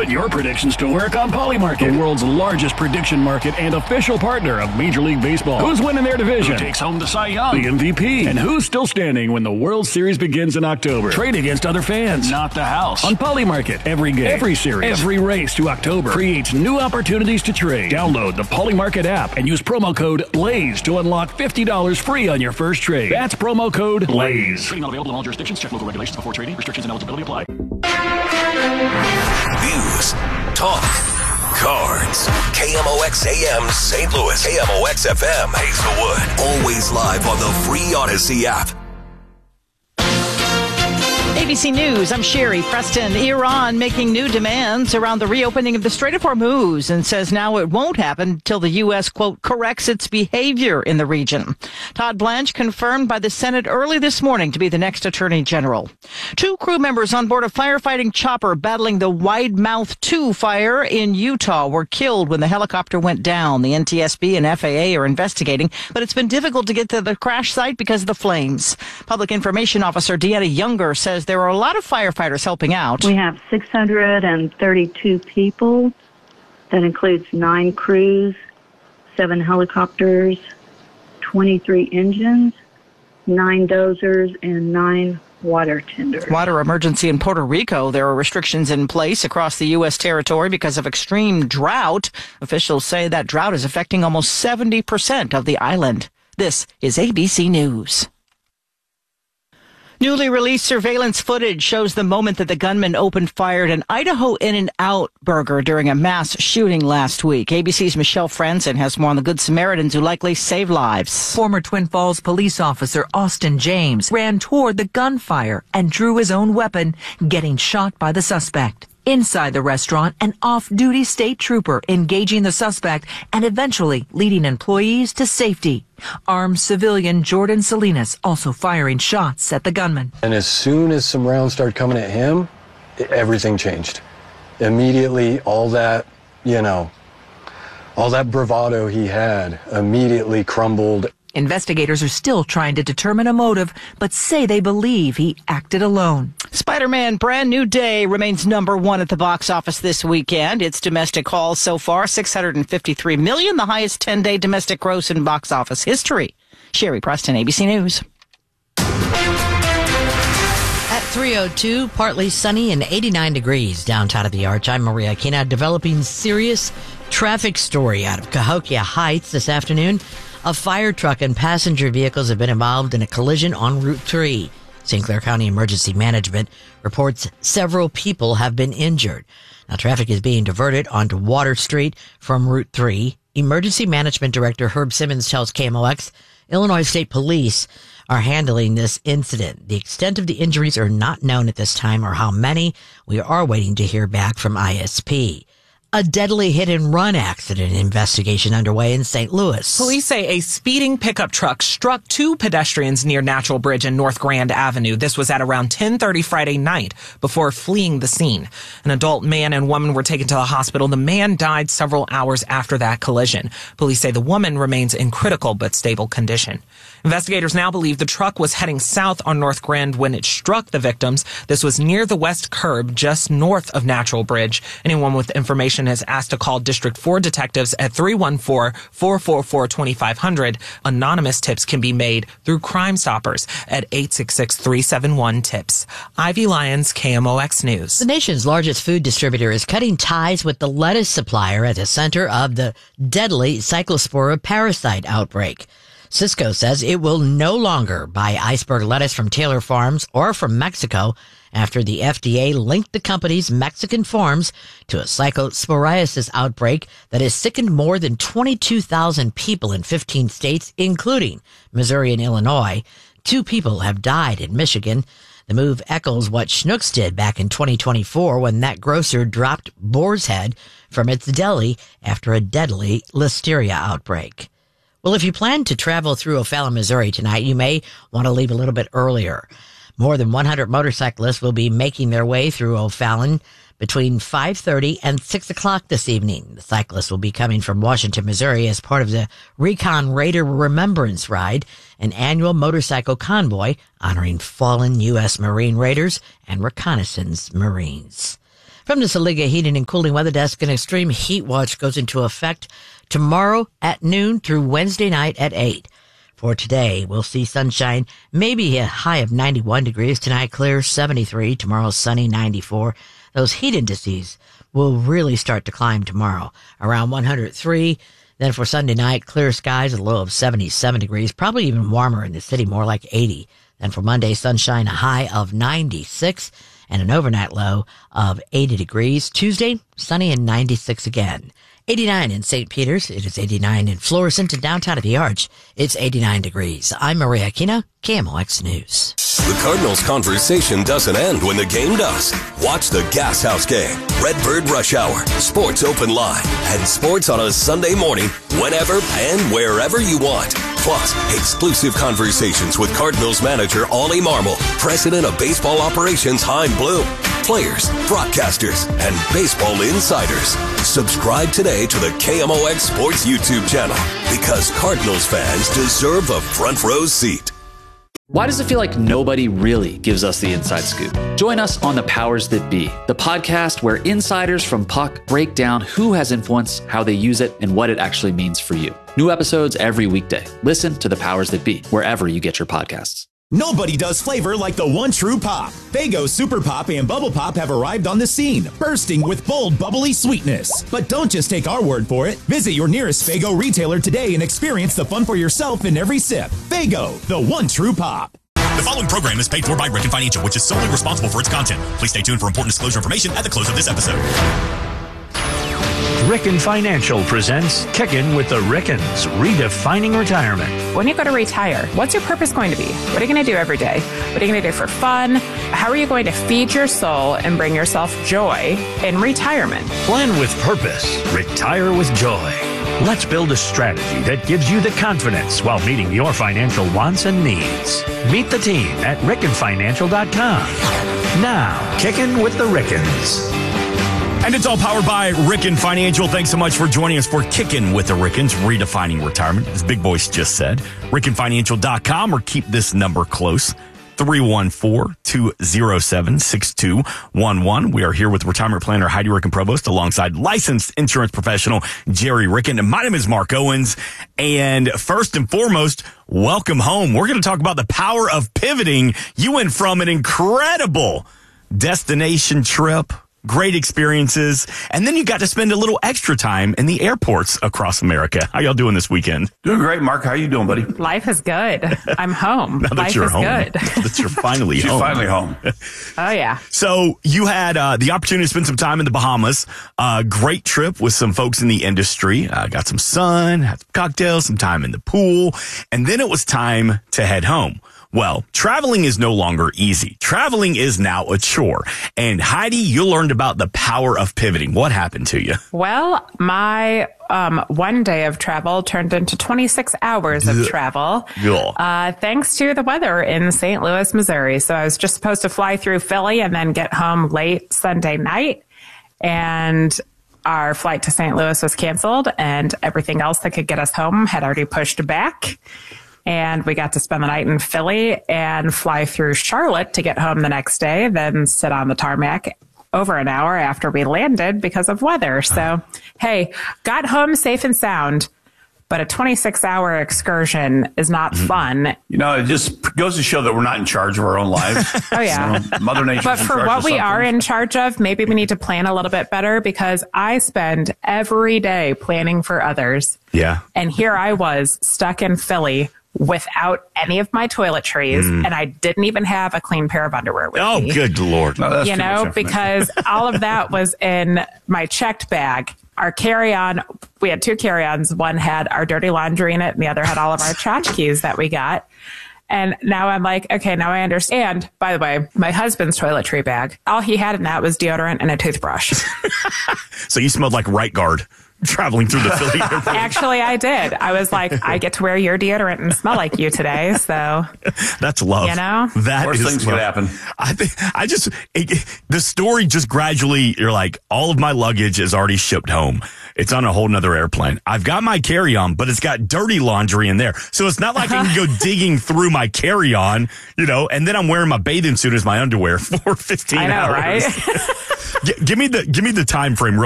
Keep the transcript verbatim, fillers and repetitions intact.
Put your predictions to work on Polymarket, the world's largest prediction market and official partner of Major League Baseball. Who's winning their division? Who takes home the Cy Young? The M V P? And who's still standing when the World Series begins in October? Trade against other fans, not the house. On Polymarket, every game, every series, every race to October creates new opportunities to trade. Download the Polymarket app and use promo code BLAZE to unlock fifty dollars free on your first trade. That's promo code BLAZE. Trading not available in all jurisdictions. Check local regulations before trading. Restrictions and eligibility apply. News, talk, cards. K M O X A M Saint Louis. K M O X F M Hazelwood. Always live on the free Odyssey app. A B C News, I'm Sherry Preston. Iran making new demands around the reopening of the Strait of Hormuz and says now it won't happen until the U S, quote, corrects its behavior in the region. Todd Blanche confirmed by the Senate early this morning to be the next Attorney General. Two crew members on board a firefighting chopper battling the Wide Mouth two fire in Utah were killed when the helicopter went down. The N T S B and F A A are investigating, but it's been difficult to get to the crash site because of the flames. Public Information Officer Deanna Younger says there are a lot of firefighters helping out. We have six hundred thirty-two people. That includes nine crews, seven helicopters, twenty-three engines, nine dozers, and nine water tenders. Water emergency in Puerto Rico. There are restrictions in place across the U S territory because of extreme drought. Officials say that drought is affecting almost seventy percent of the island. This is A B C News. Newly released surveillance footage shows the moment that the gunman opened fire at an Idaho In-N-Out burger during a mass shooting last week. A B C's Michelle Franzen has more on the Good Samaritans who likely saved lives. Former Twin Falls police officer Austin James ran toward the gunfire and drew his own weapon, getting shot by the suspect. Inside the restaurant, an off-duty state trooper engaging the suspect and eventually leading employees to safety. Armed civilian Jordan Salinas also firing shots at the gunman. And as soon as some rounds started coming at him, everything changed. Immediately, all that, you know, all that bravado he had immediately crumbled. Investigators are still trying to determine a motive, but say they believe he acted alone. Spider-Man Brand New Day remains number one at the box office this weekend. Its domestic haul so far, six hundred fifty-three million dollars, the highest ten-day domestic gross in box office history. Sherry Preston, A B C News. At three oh two, partly sunny and eighty-nine degrees downtown of the Arch. I'm Maria Kina, developing serious traffic story out of Cahokia Heights this afternoon. A fire truck and passenger vehicles have been involved in a collision on Route three. Saint Clair County Emergency Management reports several people have been injured. Now, traffic is being diverted onto Water Street from Route three. Emergency Management Director Herb Simmons tells K M O X Illinois State Police are handling this incident. The extent of the injuries are not known at this time or how many. We are waiting to hear back from I S P. A deadly hit-and-run accident investigation underway in Saint Louis. Police say a speeding pickup truck struck two pedestrians near Natural Bridge and North Grand Avenue. This was at around ten thirty Friday night before fleeing the scene. An adult man and woman were taken to the hospital. The man died several hours after that collision. Police say the woman remains in critical but stable condition. Investigators now believe the truck was heading south on North Grand when it struck the victims. This was near the west curb, just north of Natural Bridge. Anyone with information is asked to call District four detectives at three one four, four four four, two five zero zero. Anonymous tips can be made through Crime Stoppers at eight six six, three seven one, TIPS. Ivy Lyons, K M O X News. The nation's largest food distributor is cutting ties with the lettuce supplier at the center of the deadly Cyclospora parasite outbreak. Cisco says it will no longer buy iceberg lettuce from Taylor Farms or from Mexico after the F D A linked the company's Mexican farms to a cyclosporiasis outbreak that has sickened more than twenty-two thousand people in fifteen states, including Missouri and Illinois. Two people have died in Michigan. The move echoes what Schnucks did back in twenty twenty-four when that grocer dropped Boar's Head from its deli after a deadly listeria outbreak. Well, if you plan to travel through O'Fallon, Missouri tonight, you may want to leave a little bit earlier. More than one hundred motorcyclists will be making their way through O'Fallon between five thirty and six o'clock this evening. The cyclists will be coming from Washington, Missouri as part of the Recon Raider Remembrance Ride, an annual motorcycle convoy honoring fallen U S Marine Raiders and reconnaissance Marines. From the Saliga Heating and Cooling Weather Desk, an extreme heat watch goes into effect tomorrow at noon through Wednesday night at eight. For today, we'll see sunshine, maybe a high of ninety-one degrees. Tonight, clear, seventy-three. Tomorrow, sunny, ninety-four. Those heat indices will really start to climb tomorrow, around one hundred three. Then for Sunday night, clear skies, a low of seventy-seven degrees, probably even warmer in the city, more like eighty. Then for Monday, sunshine, a high of ninety-six, and an overnight low of eighty degrees. Tuesday, sunny and ninety-six again. eighty-nine in Saint Peter's. It is eighty-nine in Florissant, and downtown at the Arch, it's eighty-nine degrees. I'm Maria Aquino, K M O X News. The Cardinals conversation doesn't end when the game does. Watch the Gas House Game, Redbird Rush Hour, Sports Open Line, and sports on a Sunday morning whenever and wherever you want. Plus, exclusive conversations with Cardinals manager Ollie Marmol, president of baseball operations Chaim Bloom, players, broadcasters, and baseball insiders. Subscribe today to the K M O X Sports YouTube channel because Cardinals fans deserve a front row seat. Why does it feel like nobody really gives us the inside scoop? Join us on The Powers That Be, the podcast where insiders from Puck break down who has influence, how they use it, and what it actually means for you. New episodes every weekday. Listen to The Powers That Be wherever you get your podcasts. Nobody does flavor like the one true pop. Faygo Super Pop and Bubble Pop have arrived on the scene, bursting with bold, bubbly sweetness. But don't just take our word for it. Visit your nearest Faygo retailer today and experience the fun for yourself in every sip. Faygo, the one true pop. The following program is paid for by Ricken Financial, which is solely responsible for its content. Please stay tuned for important disclosure information at the close of this episode. Ricken Financial presents Kickin' with the Rickens, redefining retirement. When you go to retire, what's your purpose going to be? What are you going to do every day? What are you going to do for fun? How are you going to feed your soul and bring yourself joy in retirement? Plan with purpose. Retire with joy. Let's build a strategy that gives you the confidence while meeting your financial wants and needs. Meet the team at ricken financial dot com. Now, Kickin' with the Rickens. And it's all powered by Ricken Financial. Thanks so much for joining us for Kickin' with the Rickens, redefining retirement, as Big Voice just said. ricken financial dot com, or keep this number close, three one four, two zero seven, six two one one. We are here with retirement planner Heidi Ricken Provost alongside licensed insurance professional Jerry Ricken. And my name is Mark Owens. And first and foremost, welcome home. We're going to talk about the power of pivoting. You went from an incredible destination trip, great experiences, and then you got to spend a little extra time in the airports across America. How y'all doing this weekend? Doing great, Mark. How you doing, buddy? Life is good. I'm home. Now that Life you're is home, good. Now that you're finally She's home. finally home. Oh, yeah. So you had uh, the opportunity to spend some time in the Bahamas. Uh, great trip with some folks in the industry. Uh, got some sun, had some cocktails, some time in the pool, and then it was time to head home. Well, traveling is no longer easy. Traveling is now a chore. And Heidi, you learned about the power of pivoting. What happened to you? Well, my um, one day of travel turned into twenty-six hours of Ugh. travel, Ugh. uh, thanks to the weather in Saint Louis, Missouri. So I was just supposed to fly through Philly and then get home late Sunday night. And our flight to Saint Louis was canceled, and everything else that could get us home had already pushed back. And we got to spend the night in Philly and fly through Charlotte to get home the next day, then sit on the tarmac over an hour after we landed because of weather. So, hey, got home safe and sound, but a twenty-six hour excursion is not fun. You know, it just goes to show that we're not in charge of our own lives. Oh, yeah. You know, Mother Nature's But in for charge what of we something. are in charge of, maybe we need to plan a little bit better, because I spend every day planning for others. Yeah. And here I was stuck in Philly without any of my toiletries, Mm. and I didn't even have a clean pair of underwear with Oh, me. good Lord. No, that's You too much know, information. because all of that was in my checked bag. Our carry-on, we had two carry-ons. One had our dirty laundry in it, and the other had all of our tchotchkes that we got. And now I'm like, okay, now I understand. By the way, my husband's toiletry bag, all he had in that was deodorant and a toothbrush. So you smelled like Right Guard. traveling through the Philly airport. Actually, I did. I was like, I get to wear your deodorant and smell like you today. So that's love. You know, that Worst is things love. could happen. I think I just it, it, the story just gradually. You're like, all of my luggage is already shipped home. It's on a whole nother airplane. I've got my carry-on, but it's got dirty laundry in there. So it's not like I can go digging through my carry-on, you know, and then I'm wearing my bathing suit as my underwear for fifteen I know, hours. right? G- give me the give me the time frame real